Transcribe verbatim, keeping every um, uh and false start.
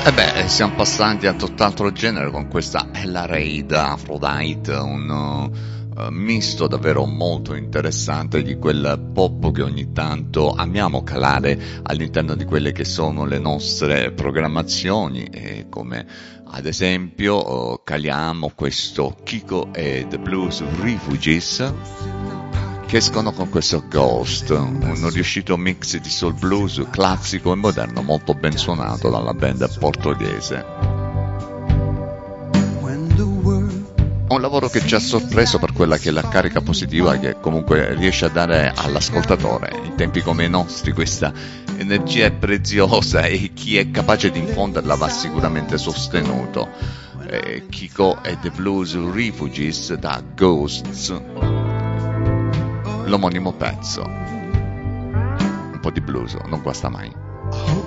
E beh, siamo passati a tutt'altro genere con questa Ella Ray da Aphrodite, un uh, misto davvero molto interessante di quel pop che ogni tanto amiamo calare all'interno di quelle che sono le nostre programmazioni, e come ad esempio uh, caliamo questo Kiko e The Blues Refugees, che escono con questo Ghost, un riuscito mix di soul blues classico e moderno molto ben suonato dalla band portoghese. Un lavoro che ci ha sorpreso per quella che è la carica positiva che comunque riesce a dare all'ascoltatore. In tempi come i nostri questa energia è preziosa e chi è capace di infonderla va sicuramente sostenuto. Eh, Kiko e The Blues Refugees da Ghosts, l'omonimo pezzo. Un po' di blues non guasta mai.